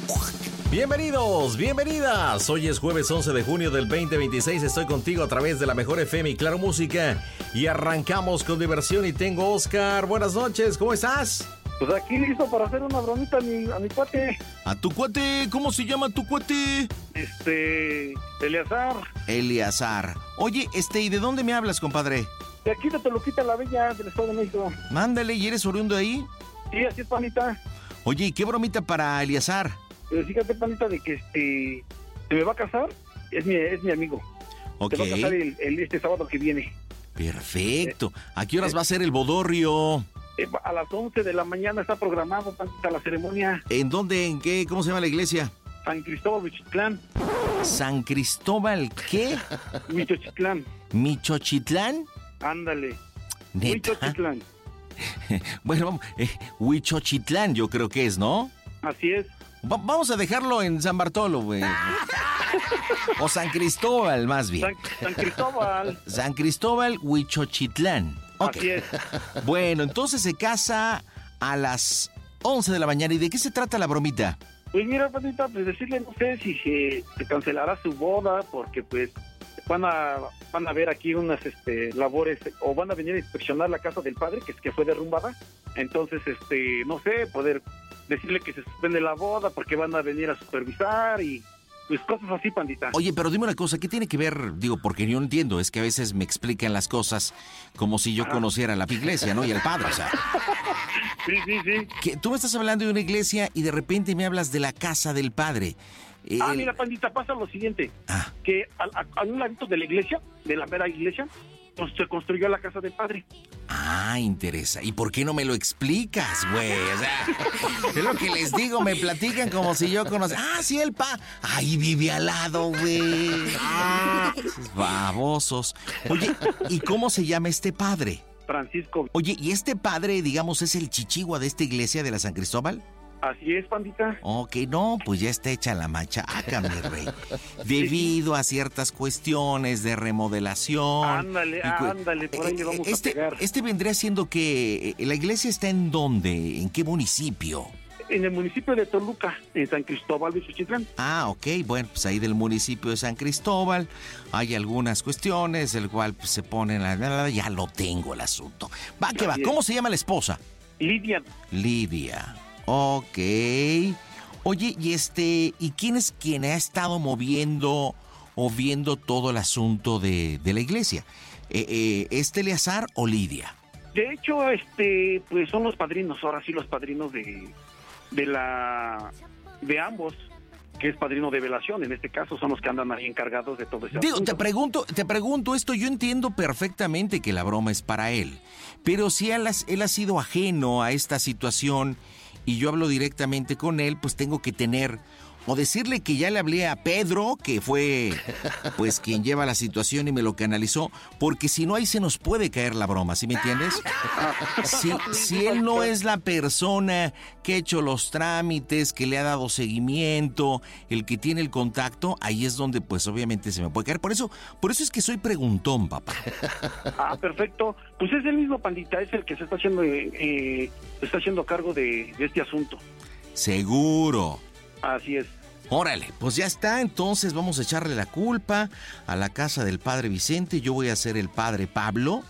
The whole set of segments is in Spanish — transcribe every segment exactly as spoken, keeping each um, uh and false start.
Bienvenidos, bienvenidas. Hoy es jueves once de junio del veinte veintiséis. Estoy contigo a través de la mejor F M y Claro Música. Y arrancamos con diversión y tengo Oscar. Buenas noches, ¿cómo estás? Pues aquí listo para hacer una bromita a mi, a mi cuate. ¿A tu cuate? ¿Cómo se llama tu cuate? Este... Eleazar. Eleazar. Oye, este, ¿y de dónde me hablas, compadre? De aquí de Toluquita la Bella, del Estado de México. Mándale, ¿y eres oriundo ahí? Sí, así es, panita. Oye, ¿y qué bromita para Eleazar? Pero fíjate, panita, de que este... Se me va a casar, es mi, es mi amigo. Ok. Se va a casar el, el, este sábado que viene. Perfecto. ¿A qué horas eh, va a ser el bodorrio? Eh, a las once de la mañana está programado, panita, la ceremonia. ¿En dónde? ¿En qué? ¿Cómo se llama la iglesia? San Cristóbal, Michochitlán. ¿San Cristóbal qué? Michochitlán. ¿Michochitlán? Ándale. ¿Neta? Michochitlán. Bueno, vamos, eh, Huichochitlán yo creo que es, ¿no? Así es. Va- vamos a dejarlo en San Bartolo, güey. O San Cristóbal, más bien. San, San Cristóbal. San Cristóbal, Huichochitlán. Ok. Así es. Bueno, entonces se casa a las once de la mañana. ¿Y de qué se trata la bromita? Pues mira, panita, pues decirle, no sé si se, se cancelará su boda, porque pues van a van a ver aquí unas este labores, o van a venir a inspeccionar la casa del padre, que es que fue derrumbada. Entonces, este, no sé, poder decirle que se suspende la boda, porque van a venir a supervisar y pues cosas así, pandita. Oye, pero dime una cosa, ¿qué tiene que ver? Digo, porque yo no entiendo, es que a veces me explican las cosas como si yo conociera la iglesia, ¿no? Y al padre, o sea. Sí, sí, sí. Que tú me estás hablando de una iglesia y de repente me hablas de la casa del padre. Eh, Ah, el- mira, pandita, pasa lo siguiente, Ah. que al, a, a un ladito de la iglesia, de la mera iglesia, pues se construyó la casa del padre. Ah, interesa. ¿Y por qué no me lo explicas, güey? O sea, es lo que les digo, me platican como si yo conociera. Ah, sí, el pa. Ahí vive al lado, güey. Ah, esos babosos. Oye, ¿y cómo se llama este padre? Francisco. Oye, ¿y este padre, digamos, es el chichigua de esta iglesia de la San Cristóbal? Así es, pandita. Ok, no, pues ya está hecha la machaca, mi rey. Debido a ciertas cuestiones de remodelación. Ándale, y cu- ándale, por ahí le vamos este, a pegar. Este vendría siendo que... ¿La iglesia está en dónde? ¿En qué municipio? En el municipio de Toluca, en San Cristóbal, Michochitlán. Ah, ok, bueno, pues ahí del municipio de San Cristóbal hay algunas cuestiones, el cual pues, se pone en la... Ya lo tengo el asunto. Va que va, Así es. ¿cómo se llama la esposa? Lidia. Lidia. Ok. Oye, y este, ¿y quién es quien ha estado moviendo o viendo todo el asunto de, de la iglesia? Eh, eh, ¿Este Eleazar o Lidia? De hecho, este, pues son los padrinos, ahora sí los padrinos de, de la, de ambos, que es padrino de velación, en este caso son los que andan ahí encargados de todo ese Digo, asunto. te pregunto, te pregunto esto, yo entiendo perfectamente que la broma es para él, pero si él, has- él ha sido ajeno a esta situación y yo hablo directamente con él, pues tengo que tener, o decirle que ya le hablé a Pedro, que fue pues quien lleva la situación y me lo canalizó, porque si no ahí se nos puede caer la broma, ¿sí me entiendes? Si, si él no es la persona que ha hecho los trámites, que le ha dado seguimiento, el que tiene el contacto, ahí es donde pues obviamente se me puede caer. Por eso, por eso es que soy preguntón, papá. Ah, perfecto. Pues es el mismo, pandita, es el que se está haciendo, eh, eh, se está haciendo cargo de, de este asunto. Seguro. Así es. Órale, pues ya está, entonces vamos a echarle la culpa a la casa del padre Vicente, yo voy a ser el padre Pablo,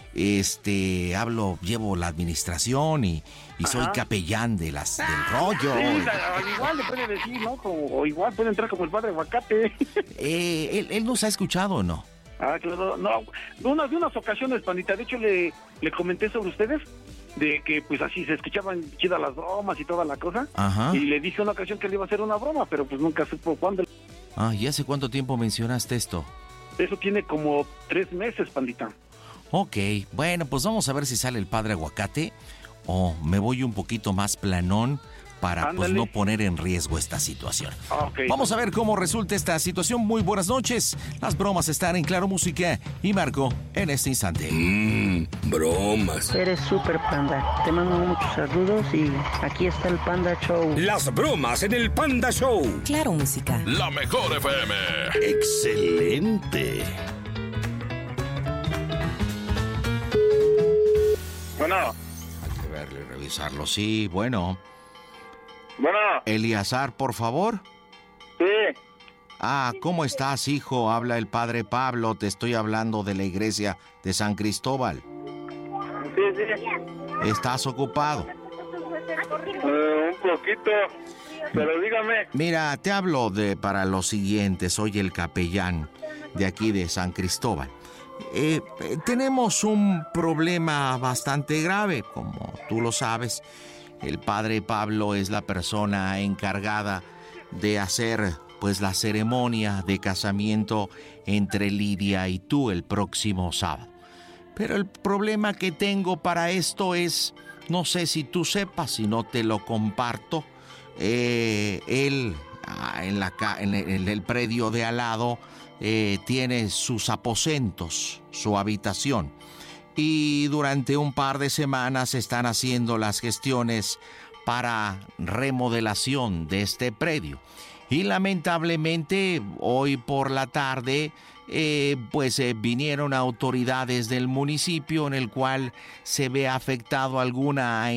este, hablo, llevo la administración y, y soy Ajá. capellán de las, del rollo. Sí, la- igual le puede decir, ¿no? Como, o igual puede entrar como el padre Aguacate. Eh, ¿él, él nos ha escuchado o no? Ah, claro, no, de unas, de unas ocasiones, pandita, de hecho le, le comenté sobre ustedes, de que pues así se escuchaban chidas las bromas y toda la cosa, Ajá. y le dije una ocasión que le iba a hacer una broma, pero pues nunca supo cuándo. Ah, ¿y hace cuánto tiempo mencionaste esto? Eso tiene como tres meses, pandita. Ok, bueno, pues vamos a ver si sale el padre Aguacate o me voy un poquito más planón para pues Ándale. no poner en riesgo esta situación. Ah, ok. Vamos a ver cómo resulta esta situación. Muy buenas noches. Las bromas están en Claro Música y Marco en este instante. Mmm, bromas. Eres súper panda. Te mando muchos saludos y aquí está el Panda Show. Las bromas en el Panda Show. Claro Música. La mejor F M. Excelente. Bueno, Hay que verlo y revisarlo. Sí, bueno. Bueno. Eleazar, por favor. Sí. Ah, ¿cómo estás, hijo? Habla el padre Pablo, te estoy hablando de la iglesia de San Cristóbal. Sí, sí. ¿Estás ocupado? Uh, un poquito, pero dígame. Mira, te hablo de para lo siguiente, soy el capellán de aquí de San Cristóbal. Eh, eh, tenemos un problema bastante grave, como tú lo sabes. El padre Pablo es la persona encargada de hacer pues la ceremonia de casamiento entre Lidia y tú el próximo sábado. Pero el problema que tengo para esto es, no sé si tú sepas, si no te lo comparto, eh, él ah, en, la, en, el, en el predio de al lado eh, tiene sus aposentos, su habitación. Y durante un par de semanas están haciendo las gestiones para remodelación de este predio. Y lamentablemente hoy por la tarde eh, pues eh, vinieron autoridades del municipio en el cual se ve afectado alguna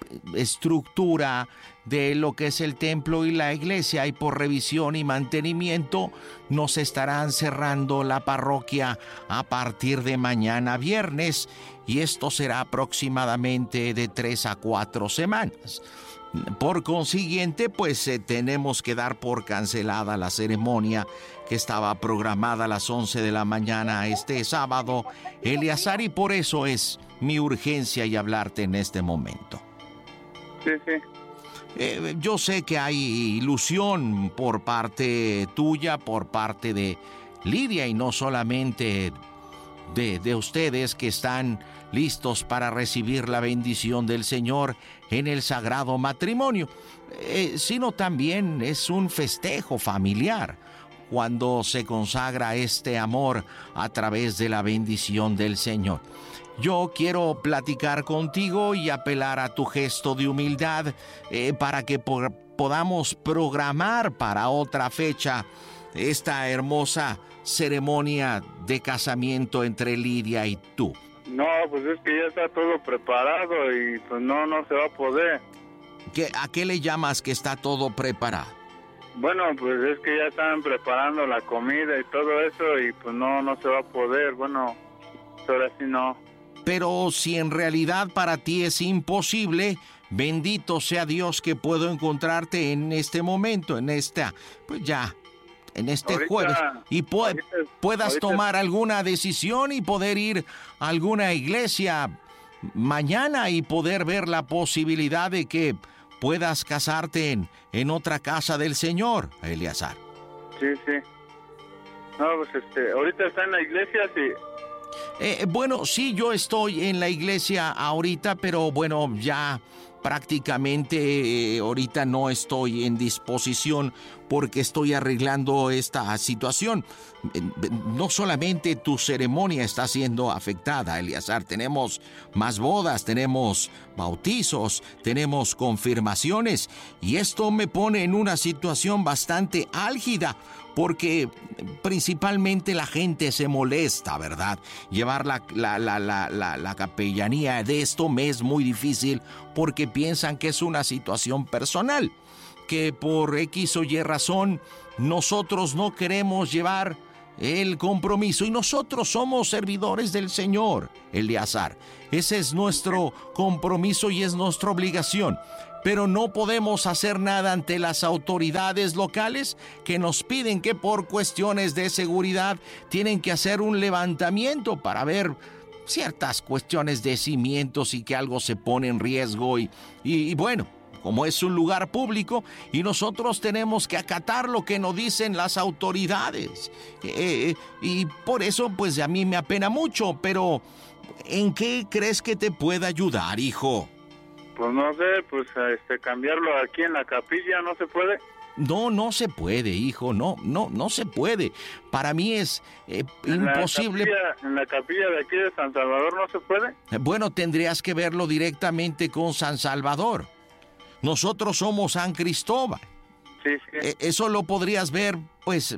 estructura de lo que es el templo y la iglesia, y por revisión y mantenimiento nos estarán cerrando la parroquia a partir de mañana viernes, y esto será aproximadamente de tres a cuatro semanas. Por consiguiente, pues eh, tenemos que dar por cancelada la ceremonia que estaba programada a las once de la mañana este sábado, Eleazar, y por eso es mi urgencia y hablarte en este momento. Sí, sí. Eh, yo sé que hay ilusión por parte tuya, por parte de Lidia, y no solamente de, de ustedes que están listos para recibir la bendición del Señor en el sagrado matrimonio, eh, sino también es un festejo familiar cuando se consagra este amor a través de la bendición del Señor. Yo quiero platicar contigo y apelar a tu gesto de humildad eh, para que por, podamos programar para otra fecha esta hermosa ceremonia de casamiento entre Lidia y tú. No, pues es que ya está todo preparado y pues no, no se va a poder. ¿Qué, ¿A qué le llamas que está todo preparado? Bueno, pues es que ya están preparando la comida y todo eso y pues no, no se va a poder. Bueno, ahora sí no. Pero si en realidad para ti es imposible, bendito sea Dios que puedo encontrarte en este momento, en esta, pues ya, en este ahorita, jueves, y pu- ahorita, puedas ahorita. tomar alguna decisión y poder ir a alguna iglesia mañana y poder ver la posibilidad de que puedas casarte en, en otra casa del Señor, Eleazar. Sí, sí. No, pues este, ahorita está en la iglesia, sí. Eh, bueno, sí, yo estoy en la iglesia ahorita, pero bueno, ya prácticamente eh, ahorita no estoy en disposición porque estoy arreglando esta situación. No solamente tu ceremonia está siendo afectada, Eleazar, tenemos más bodas, tenemos bautizos, tenemos confirmaciones, y esto me pone en una situación bastante álgida porque principalmente la gente se molesta, ¿verdad? Llevar la, la, la, la, la, la capellanía de esto me es muy difícil porque piensan que es una situación personal, que por X o Y razón nosotros no queremos llevar el compromiso, y nosotros somos servidores del Señor, Eleazar. Ese es nuestro compromiso y es nuestra obligación. Pero no podemos hacer nada ante las autoridades locales que nos piden que por cuestiones de seguridad tienen que hacer un levantamiento para ver ciertas cuestiones de cimientos y que algo se pone en riesgo. Y, y, y bueno, como es un lugar público y nosotros tenemos que acatar lo que nos dicen las autoridades. Eh, y por eso pues a mí me apena mucho, pero ¿en qué crees que te pueda ayudar, hijo? Pues no sé, pues este cambiarlo aquí en la capilla, ¿no se puede? No, no se puede, hijo, no, no, no se puede. Para mí es eh, ¿En imposible. La capilla, ¿En la capilla de aquí de San Salvador no se puede? Bueno, tendrías que verlo directamente con San Salvador. Nosotros somos San Cristóbal. Sí, sí. Eh, eso lo podrías ver, pues,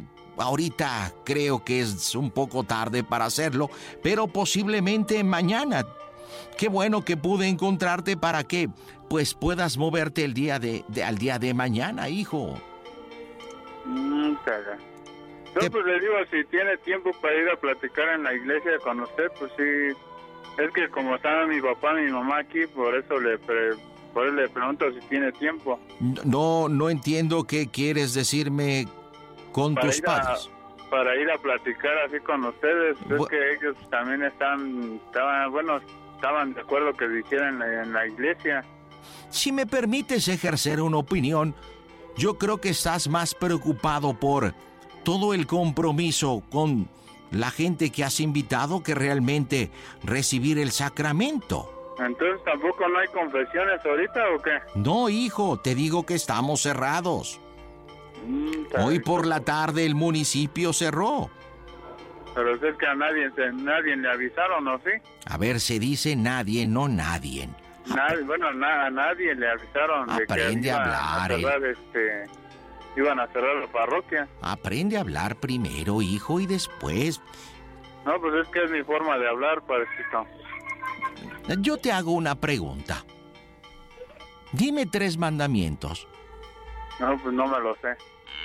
ahorita creo que es un poco tarde para hacerlo, pero posiblemente mañana. Qué bueno que pude encontrarte para que, pues, puedas moverte el día de, de al día de mañana, hijo. Mm, caga. No, ¿Qué? pues le digo, si tiene tiempo para ir a platicar en la iglesia con usted, pues sí. Es que como están mi papá y mi mamá aquí, por eso le, pre, por eso le pregunto si tiene tiempo. No, no entiendo qué quieres decirme con Para tus ir a- padres. Para ir a platicar así con ustedes. Bu- Es que ellos también están, estaban, bueno, estaban de acuerdo que lo hicieran en la, en la iglesia. Si me permites ejercer una opinión, yo creo que estás más preocupado por todo el compromiso con la gente que has invitado que realmente recibir el sacramento. Entonces, ¿tampoco no hay confesiones ahorita o qué? No, hijo, te digo que estamos cerrados. Mm, está Hoy bien. por la tarde el municipio cerró. Pero es que a nadie, se- nadie le avisaron, ¿no? ¿Sí? A ver, se dice nadie, no nadie. Nadie, bueno, na- a nadie le avisaron de que Aprende a iban hablar, a cerrar, este, iban a cerrar la parroquia. Aprende a hablar primero, hijo, y después. No, pues es que es mi forma de hablar, parecito. Yo te hago una pregunta. Dime tres mandamientos. No, pues no me lo sé.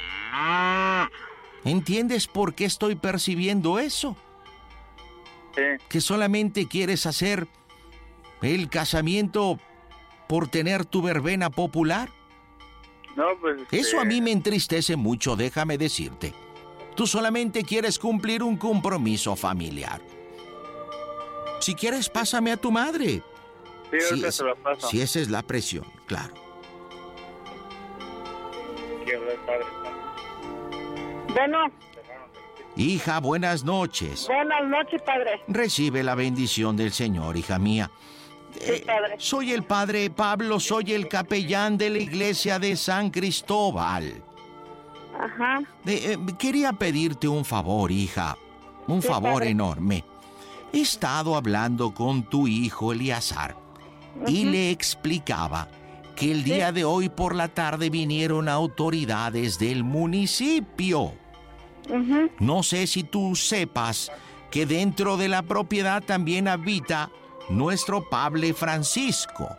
¿Entiendes por qué estoy percibiendo eso? Sí, Que solamente quieres hacer el casamiento por tener tu verbena popular. no, pues... Eso este, a mí me entristece mucho, déjame decirte. Tú solamente quieres cumplir un compromiso familiar. Si quieres, pásame a tu madre. Sí, Si, ahorita es- se lo paso. si esa es la presión, claro. Quiero hablar, padre. Bueno, Hija, buenas noches. buenas noches, padre. Recibe la bendición del Señor, hija mía. Sí, padre. Soy el padre Pablo, soy el capellán de la iglesia de San Cristóbal. Ajá. Eh, eh, quería pedirte un favor, hija. Un Sí, favor padre. enorme. He estado hablando con tu hijo Eliazar y le explicaba que el día de hoy por la tarde vinieron autoridades del municipio. Ujú. No sé si tú sepas que dentro de la propiedad también habita nuestro Padre Francisco.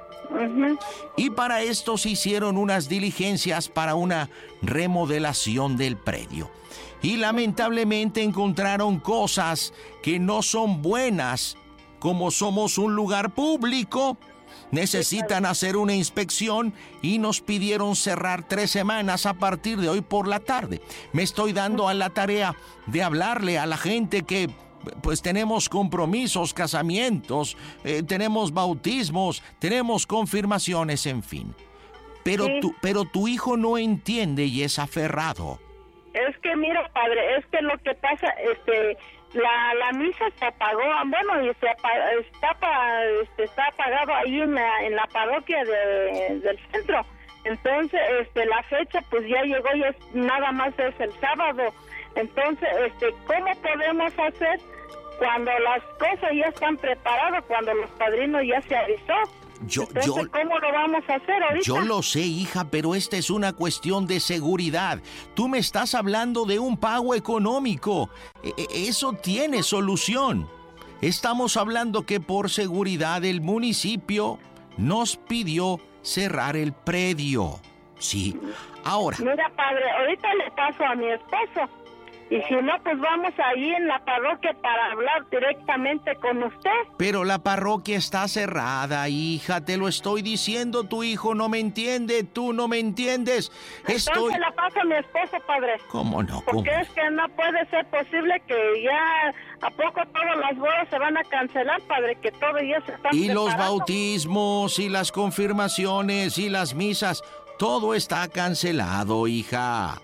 Ujú. Y para esto se hicieron unas diligencias para una remodelación del predio. Y lamentablemente encontraron cosas que no son buenas. Como somos un lugar público, necesitan hacer una inspección y nos pidieron cerrar tres semanas a partir de hoy por la tarde. Me estoy dando a la tarea de hablarle a la gente que pues tenemos compromisos, casamientos, eh, tenemos bautismos, tenemos confirmaciones, en fin. Pero, Sí. tu, pero tu hijo no entiende y es aferrado. Es que mira, padre, es que lo que pasa, este, la, la misa se apagó, bueno, y se apa- está pa- este, está apagado ahí en la, en la parroquia de- del centro. Entonces, este, la fecha pues ya llegó y es, nada más es el sábado. Entonces, este, ¿cómo podemos hacer cuando las cosas ya están preparadas, cuando los padrinos ya se avisó? Yo, Entonces, yo, ¿cómo lo vamos a hacer ahorita? yo lo sé, hija, pero esta es una cuestión de seguridad. Tú me estás hablando de un pago económico. E- e- eso tiene solución. Estamos hablando que por seguridad el municipio nos pidió cerrar el predio. Sí. Ahora, Mira, padre, ahorita le paso a mi esposo. Y si no, pues vamos ahí en la parroquia para hablar directamente con usted. pero la parroquia está cerrada, hija. Te lo estoy diciendo, tu hijo no me entiende, tú no me entiendes. Estoy... Entonces la paso a mi esposo, padre. ¿Cómo no? ¿Cómo? Porque es que no puede ser posible que ya a poco todas las bodas se van a cancelar, padre, que todo ya se está Y los preparando. bautismos, y las confirmaciones, y las misas, todo está cancelado, hija.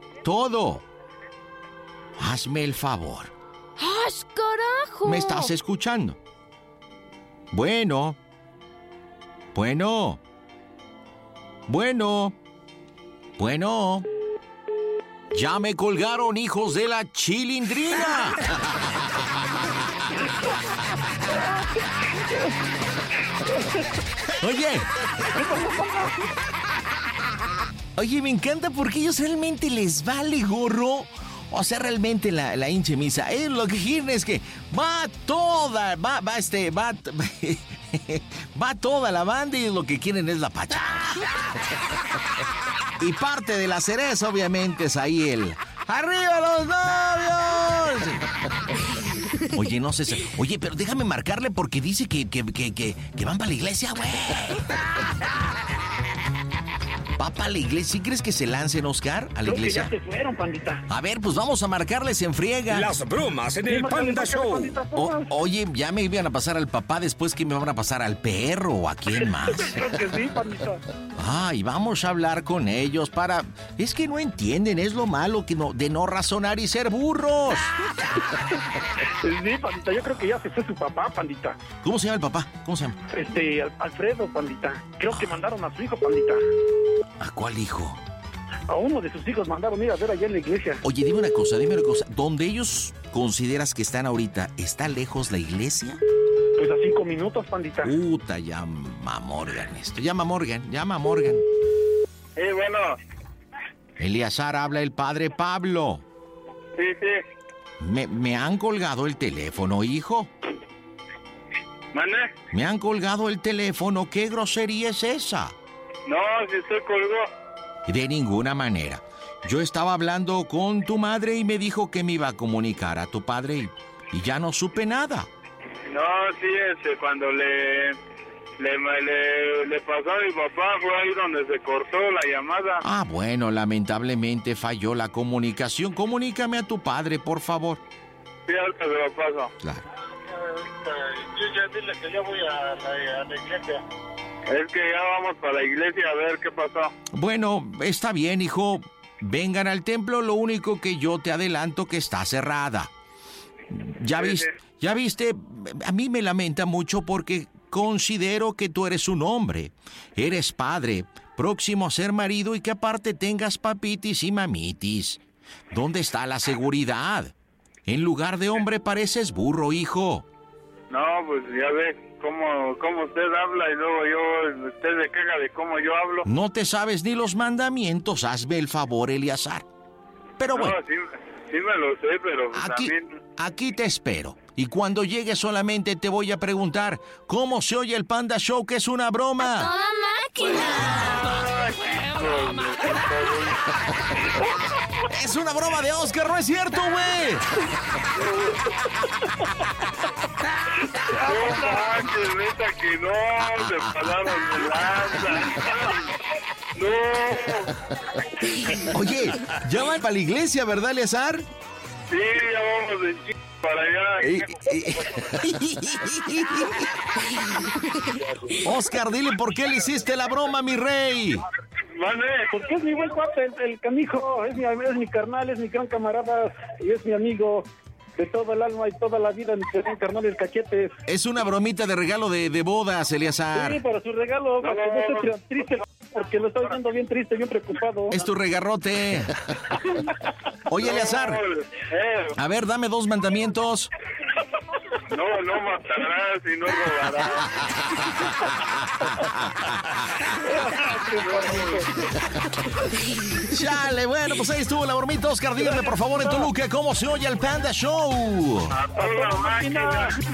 Todo. Hazme el favor. ¡Ash, carajo! ¿Me estás escuchando? Bueno. Bueno. Bueno. Bueno. Ya me colgaron, hijos de la chilindrina. Oye. Oye, me encanta porque ellos realmente les vale gorro. O sea, realmente la, la hinche misa, eh, lo que quieren es que va toda, va, va este, va, va toda la banda y lo que quieren es la pacha. Y parte de la cereza, obviamente, es ahí el ¡arriba los novios! Oye, no sé, oye, pero déjame marcarle porque dice que, que, que, que, que van para la iglesia, güey. ¿Va para la iglesia? ¿Sí crees que se lancen, Oscar, a la Creo iglesia? Que ya se fueron, pandita. A ver, pues vamos a marcarles en friega. Las bromas en el Panda Show. O, oye, ya me iban a pasar al papá, después que me van a pasar al perro o a quién más. Creo que sí, pandita. Ay, vamos a hablar con ellos para... Es que no entienden, es lo malo que no, de no razonar y ser burros. Sí, pandita, yo creo que ya se fue su papá, pandita. ¿Cómo se llama el papá? ¿Cómo se llama? Este, Al- Alfredo, pandita. Creo que mandaron a su hijo, pandita. ¿A cuál hijo? A uno de sus hijos mandaron ir a ver allá en la iglesia. Oye, dime una cosa, dime una cosa. ¿Dónde ellos consideras que están ahorita, está lejos la iglesia? Pues a cinco minutos, pandita. Puta, llama a Morgan esto. Llama a Morgan, llama a Morgan. Sí, bueno, Eleazar, habla el padre Pablo. sí, sí. Me, me han colgado el teléfono, hijo. ¿Mande? Me han colgado el teléfono. ¿Qué grosería es esa? No, si usted colgó. De ninguna manera. Yo estaba hablando con tu madre y me dijo que me iba a comunicar a tu padre y, y ya no supe nada. No, sí, este, cuando le, le, le, le pasó a mi papá, fue ahí donde se cortó la llamada. Ah, bueno, lamentablemente falló la comunicación. Comunícame a tu padre, por favor. Sí, ahorita se lo paso. Claro. Yo ya dile que ya voy a la, a la iglesia. Es que ya vamos para la iglesia a ver qué pasó. Bueno, está bien, hijo. Vengan al templo, lo único que yo te adelanto que está cerrada. Ya Sí, viste, sí. ya viste, a mí me lamenta mucho porque considero que tú eres un hombre, eres padre, próximo a ser marido y que aparte tengas papitis y mamitis. ¿Dónde está la seguridad? En lugar de hombre pareces burro, hijo. No, pues ya ve cómo, cómo usted habla y luego yo, usted se queja de cómo yo hablo. No te sabes ni los mandamientos, hazme el favor, Eleazar. Pero bueno. No, sí, sí me lo sé, pero pues Aquí, también... aquí te espero. Y cuando llegue solamente te voy a preguntar cómo se oye el Panda Show, que es una broma. ¡Toda máquina! Es una broma de Oscar, ¿no es cierto, güey? No manches, neta que no, se pasaron de lanza. No. Oye, ya van para la iglesia, ¿verdad, Eleazar? Sí, ya vamos de chico para allá. Oscar, dile por qué le hiciste la broma, mi rey. Mande. Porque es mi buen cuate, el, el canijo. Es mi, es mi carnal, es mi gran camarada y es mi amigo de todo el alma y toda la vida, mi gran carnal, el Cachetes. Es una bromita de regalo de, de bodas, Eleazar. Sí, para su regalo, para que no esté triste, porque lo estoy viendo bien triste, bien preocupado. Es tu regarrote. Oye, Eleazar, Eh, a ver, dame dos mandamientos. no, no matarás y no robarás. Chale, bueno, pues ahí estuvo la bromita, Oscar. Dígame, por favor, en Toluca, ¿cómo se oye el Panda Show? A toda máquina.